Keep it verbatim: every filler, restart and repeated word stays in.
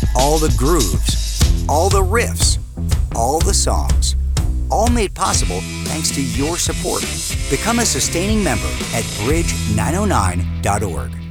All the grooves, all the riffs, all the songs, all made possible thanks to your support. Become a sustaining member at bridge nine oh nine dot org.